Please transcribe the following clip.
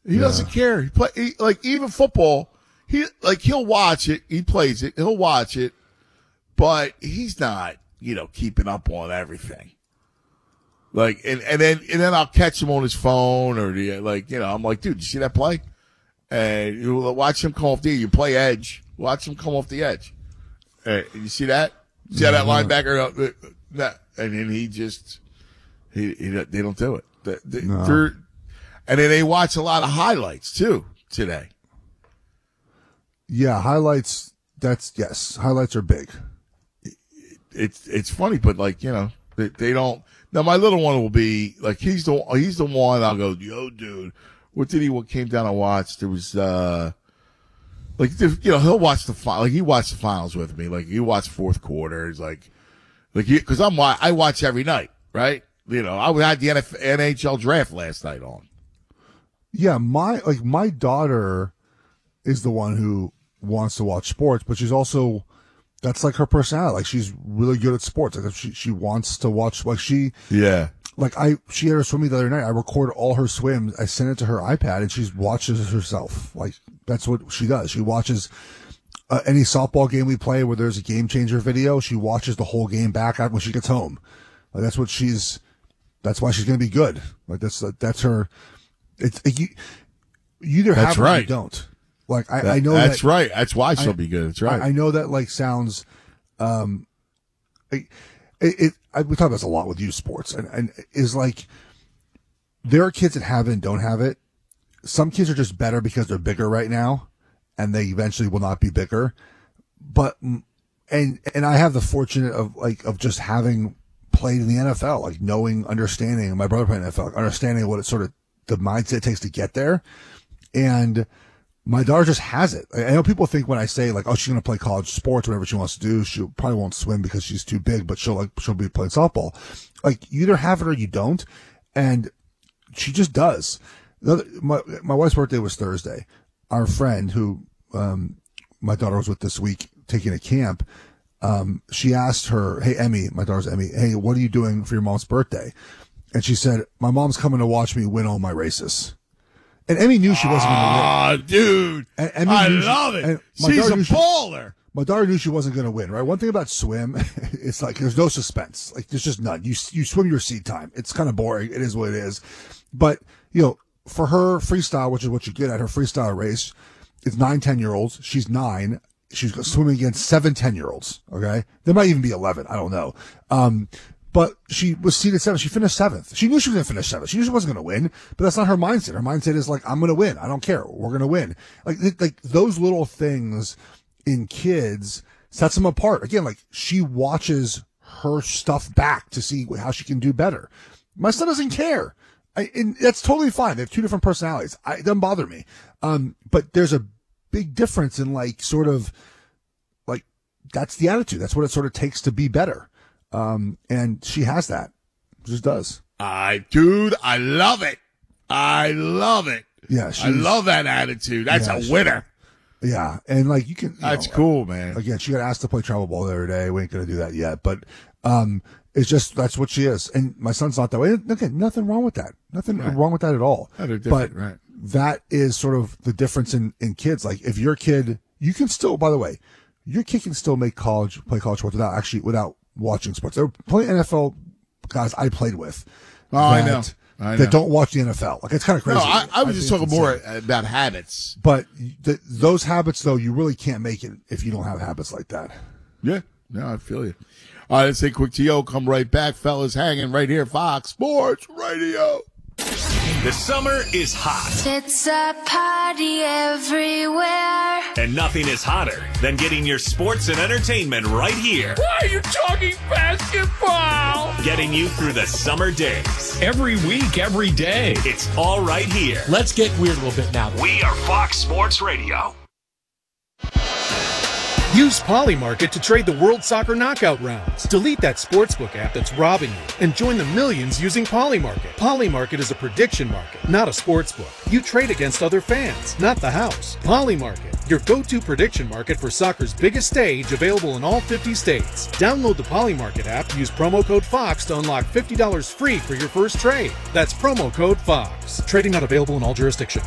He doesn't care. Like even football, he'll watch it. He plays it. He'll watch it, but he's not, keeping up on everything. Like, and then I'll catch him on his phone or I'm like, dude, you see that play? And you watch him come off the edge. You play edge. Watch him come off the edge. You see that? See how that linebacker? And then they don't do it. And then they watch a lot of highlights too today. Yeah, highlights. Highlights are big. It's funny, but they don't. Now my little one will be like he's the one. I'll go, yo, dude. What came down and watched? There was he'll watch the he watched the finals with me. Like he watched fourth quarter. He's because I watch every night, right? I had the NHL draft last night on. Yeah, my daughter is the one who wants to watch sports, but she's also, that's like her personality. Like she's really good at sports. Like she wants to watch. She had her swimming the other night. I record all her swims. I send it to her iPad, and she watches herself. Like that's what she does. She watches any softball game we play where there's a game changer video. She watches the whole game back when she gets home. Like that's why she's going to be good. Like that's her. It's you either have it or you don't. Like I know that's right. That's why she'll be good. That's right. I know that sounds. We talk about this a lot with youth sports, and is like there are kids that have it and don't have it. Some kids are just better because they're bigger right now, and they eventually will not be bigger. But and I have the fortunate of just having played in the NFL, like knowing, understanding. My brother played in the NFL, understanding what it sort of the mindset it takes to get there, and my daughter just has it. I know people think when I say oh, she's going to play college sports, whatever she wants to do, she probably won't swim because she's too big, but she'll be playing softball. Like you either have it or you don't, and she just does. My wife's birthday was Thursday. Our friend who my daughter was with this week taking a camp, she asked her, "Hey Emmy," my daughter's Emmy, "Hey, what are you doing for your mom's birthday?" And she said, "My mom's coming to watch me win all my races." And Emmy knew she wasn't going to win. Ah, dude. I love it. She's a baller. My daughter knew she wasn't going to win, right? One thing about swim, it's like there's no suspense. Like there's just none. You swim your seed time. It's kind of boring. It is what it is. But, for her freestyle, which is what you get at her freestyle race, it's 9, 10-year-olds. She's 9. She's swimming against 7, 10-year-olds. Okay. There might even be 11. I don't know. But she was seeded 7th. She finished 7th. She knew she was going to finish 7th. She knew she wasn't going to win, but that's not her mindset. Her mindset is I'm going to win. I don't care. We're going to win. Like those little things in kids sets them apart. Again, she watches her stuff back to see how she can do better. My son doesn't care. And that's totally fine. They have two different personalities. It doesn't bother me. But there's a big difference in that's the attitude. That's what it sort of takes to be better. And she has that. Just does. Dude, I love it. I love it. Yeah. I love that attitude. That's a winner. Yeah. And you can, that's cool, man. Again, she got asked to play travel ball the other day. We ain't going to do that yet, but, it's just, that's what she is. And my son's not that way. Again, nothing wrong with that. Nothing wrong with that at all. But that is sort of the difference in kids. If your kid, you can still, by the way, your kid can still play college sports without watching sports. There were plenty of NFL guys I played with. I know. That don't watch the NFL. It's kind of crazy. No, I was just talking more about habits. But those habits, though, you really can't make it if you don't have habits like that. Yeah. No, I feel you. All right, let's take a quick TO. Come right back. Fellas hanging right here. Fox Sports Radio. The summer is hot. It's a party everywhere. And nothing is hotter than getting your sports and entertainment right here. Why are you talking basketball? Getting you through the summer days. Every week, every day. It's all right here. Let's get weird a little bit now. We are Fox Sports Radio. Use Polymarket to trade the World Soccer Knockout rounds. Delete that sportsbook app that's robbing you and join the millions using Polymarket. Polymarket is a prediction market, not a sportsbook. You trade against other fans, not the house. Polymarket, your go-to prediction market for soccer's biggest stage, available in all 50 states. Download the Polymarket app, use promo code FOX to unlock $50 free for your first trade. That's promo code FOX. Trading not available in all jurisdictions.